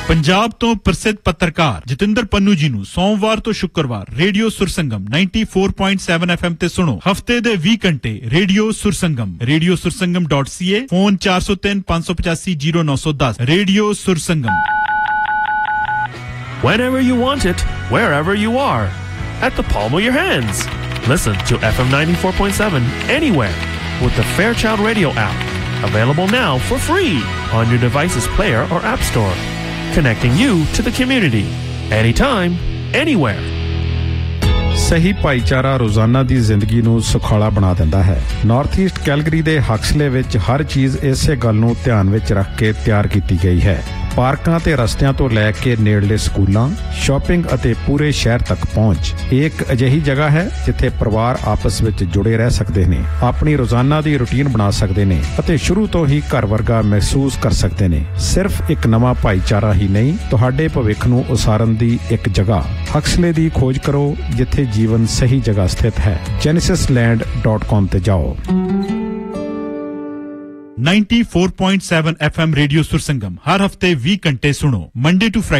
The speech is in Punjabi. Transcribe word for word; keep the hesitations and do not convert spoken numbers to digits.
ਪੰਜਾਬ ਤੋਂ ਪ੍ਰਸਿੱਧ ਪੱਤਰਕਾਰ ਜਤਿੰਦਰ ਪੰਨੂ ਜੀ ਨੂੰ ਸੋਮਵਾਰ ਤੋਂ ਸ਼ੁੱਕਰਵਾਰ radio ਸੁਰਸੰਗਮ ninety-four point seven F M ਤੇ ਸੁਣੋ। ਹਫਤੇ ਦੇ ਵੀਹ ਘੰਟੇ radio ਸੁਰਸੰਗਮ radio ਸੁਰਸੰਗਮ dot c a phone four oh three five eight five zero nine one zero radio ਸੁਰਸੰਗਮ। Whenever you want it, wherever you are, at the palm of your hands. Listen to F M ninety-four point seven anywhere with the Fairchild Radio app. Available now for free on your device's player or app store. Connecting you to the community. Anytime, anywhere. ਸਹੀ ਭਾਈਚਾਰਾ ਰੋਜ਼ਾਨਾ ਦੀ ਜ਼ਿੰਦਗੀ ਨੂੰ ਸੁਖਾਲਾ ਬਣਾ ਦਿੰਦਾ ਹੈ। ਨਾਰਥ ਈਸਟ ਕੈਲਗਰੀ ਦੇ ਹਕਸਲੇ ਵਿੱਚ ਹਰ ਚੀਜ਼ ਇਸੇ ਗੱਲ ਨੂੰ ਧਿਆਨ ਵਿੱਚ ਰੱਖ ਕੇ ਤਿਆਰ ਕੀਤੀ ਗਈ ਹੈ। ਪਾਰਕਾਂ ਤੇ ਰਸਤਿਆਂ ਤੋਂ ਲੈ ਕੇ ਨੇੜਲੇ ਸਕੂਲਾਂ, ਸ਼ਾਪਿੰਗ ਅਤੇ ਪੂਰੇ ਸ਼ਹਿਰ ਤੱਕ ਪਹੁੰਚ। ਇਹ ਇੱਕ ਅਜਿਹੀ ਜਗ੍ਹਾ ਹੈ ਜਿੱਥੇ ਪਰਿਵਾਰ ਆਪਸ ਵਿੱਚ ਜੁੜੇ ਰਹਿ ਸਕਦੇ ਨੇ, ਆਪਣੀ ਰੋਜ਼ਾਨਾ ਦੀ ਰੁਟੀਨ ਬਣਾ ਸਕਦੇ ਨੇ ਅਤੇ ਸ਼ੁਰੂ ਤੋਂ ਹੀ ਘਰ ਵਰਗਾ ਮਹਿਸੂਸ ਕਰ ਸਕਦੇ ਨੇ। ਸਿਰਫ ਇੱਕ ਨਵਾਂ ਭਾਈਚਾਰਾ ਹੀ ਨਹੀਂ, ਤੁਹਾਡੇ ਭਵਿੱਖ ਨੂੰ ਉਸਾਰਨ ਦੀ ਇੱਕ ਜਗ੍ਹਾ। ਹਕਸਲੇ ਦੀ ਖੋਜ ਕਰੋ ਜਿੱਥੇ ਜੀਵਨ ਸਹੀ ਜਗ੍ਹਾ ਸਥਿਤ ਹੈ। genesis land dot com ਤੇ ਜਾਓ। ninety-four point seven F M radio ਸੁਰਸੰਗਮ ਹਰ ਹਫਤੇ ਵੀਹ ਘੰਟੇ ਸੁਣੋ। Monday to Friday